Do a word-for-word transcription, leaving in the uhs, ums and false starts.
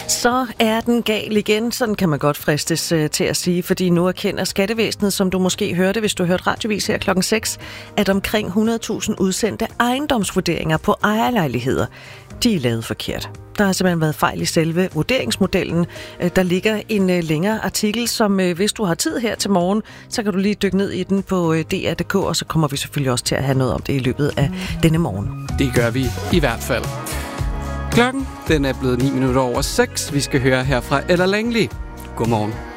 Så er den gal igen, sådan kan man godt fristes uh, til at sige, fordi nu erkender Skattevæsenet, som du måske hørte, hvis du hørte radiovis her klokken seks, at omkring hundrede tusind udsendte ejendomsvurderinger på ejerlejligheder, de er lavet forkert. Der har simpelthen været fejl i selve vurderingsmodellen. Der ligger en længere artikel, som hvis du har tid her til morgen, så kan du lige dykke ned i den på D R punktum d k, og så kommer vi selvfølgelig også til at have noget om det i løbet af denne morgen. Det gør vi i hvert fald. Klokken den er blevet ni minutter over seks. Vi skal høre her fra Ella Langley. Godmorgen.